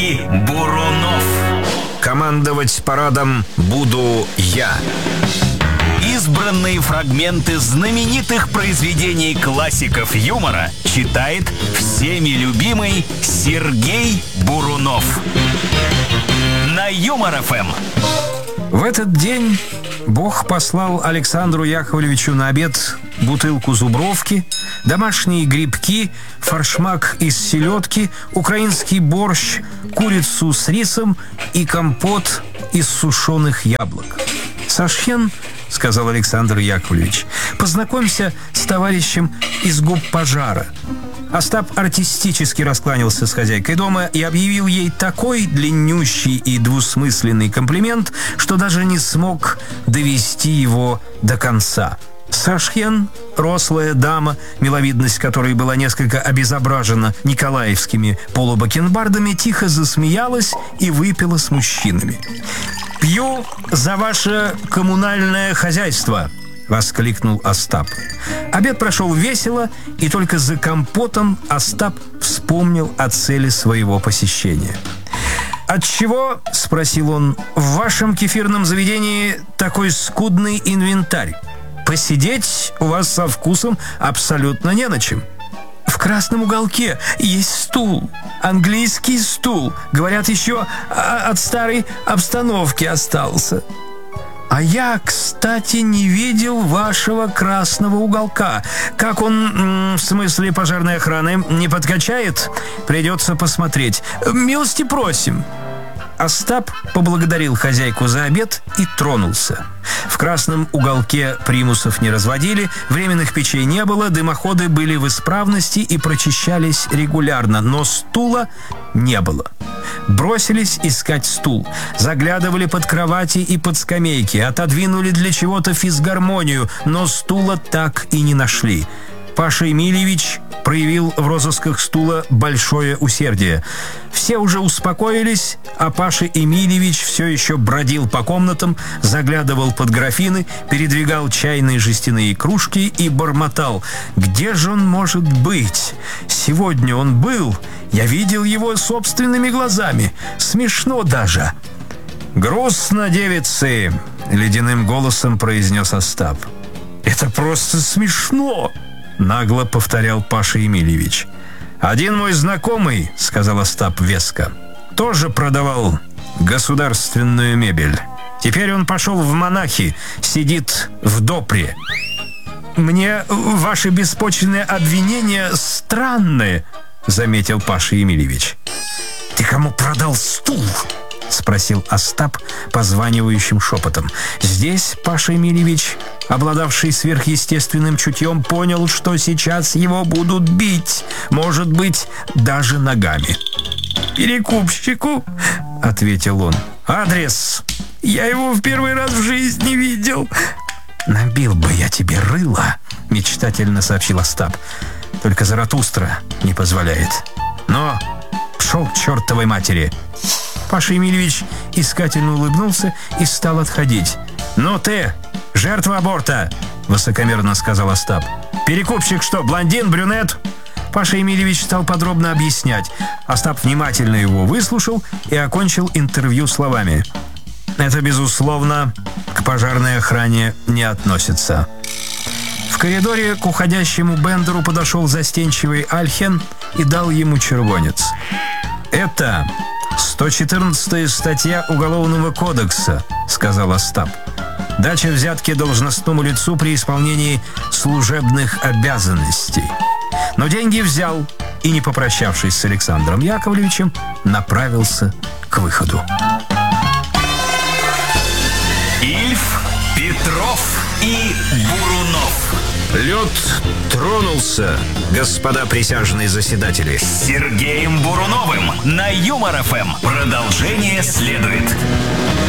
Бурунов. Командовать парадом буду я. Избранные фрагменты знаменитых произведений классиков юмора читает всеми любимый Сергей Бурунов. На Юмор-ФМ. В этот день Бог послал Александру Яковлевичу на обед бутылку зубровки, домашние грибки, форшмак из селедки, украинский борщ, курицу с рисом и компот из сушеных яблок. «Сашхен, — сказал Александр Яковлевич, — познакомься с товарищем из губ пожара». Остап артистически раскланялся с хозяйкой дома и объявил ей такой длиннющий и двусмысленный комплимент, что даже не смог довести его до конца. Сашхен, рослая дама, миловидность которой была несколько обезображена николаевскими полубакенбардами, тихо засмеялась и выпила с мужчинами. «Пью за ваше коммунальное хозяйство!» — воскликнул Остап. Обед прошел весело, и только за компотом Остап вспомнил о цели своего посещения. «Отчего, — спросил он, — в вашем кефирном заведении такой скудный инвентарь? Посидеть у вас со вкусом абсолютно не на чем». «В красном уголке есть стул, английский стул. Говорят, еще от старой обстановки остался». «А я, кстати, не видел вашего красного уголка. Как он, в смысле пожарной охраны, не подкачает? Придется посмотреть. Милости просим». Остап поблагодарил хозяйку за обед и тронулся. В красном уголке примусов не разводили, временных печей не было, дымоходы были в исправности и прочищались регулярно, но стула не было. Бросились искать стул, заглядывали под кровати и под скамейки, отодвинули для чего-то физгармонию, но стула так и не нашли. Паша Емельевич проявил в розысках стула большое усердие. Все уже успокоились, а Паша Емельевич все еще бродил по комнатам, заглядывал под графины, передвигал чайные жестяные кружки и бормотал: «Где же он может быть? Сегодня он был. Я видел его собственными глазами. Смешно даже». «Грустно, девицы!» — ледяным голосом произнес Остап. «Это просто смешно!» — нагло повторял Паша Емельевич. «Один мой знакомый, — сказал Остап веско, — тоже продавал государственную мебель. Теперь он пошел в монахи, сидит в допре». «Мне ваши беспочвенные обвинения странные, — заметил Паша Емельевич. «Ты кому продал стул?» — спросил Остап позванивающим шепотом. Здесь Паша Емельевич, обладавший сверхъестественным чутьем, понял, что сейчас его будут бить, может быть, даже ногами. «Перекупщику», — ответил он. «Адрес? Я его в первый раз в жизни видел». «Набил бы я тебе рыло», — мечтательно сообщил Остап. «Только Заратустра не позволяет. Но пшел к чертовой матери». Паша Емельевич искательно улыбнулся и стал отходить. «Ну ты, жертва аборта!» — высокомерно сказал Остап. «Перекупщик что, блондин, брюнет?» Паша Емельевич стал подробно объяснять. Остап внимательно его выслушал и окончил интервью словами: «Это, безусловно, к пожарной охране не относится». В коридоре к уходящему Бендеру подошел застенчивый Альхен и дал ему червонец. «Это 114-я статья Уголовного кодекса», — сказал Остап. «Дача взятки должностному лицу при исполнении служебных обязанностей». Но деньги взял и, не попрощавшись с Александром Яковлевичем, направился к выходу. Ильф, Петров и Бурунов. Лед тронулся, господа присяжные заседатели. С Сергеем Буруновым на Юмор-ФМ. Продолжение следует.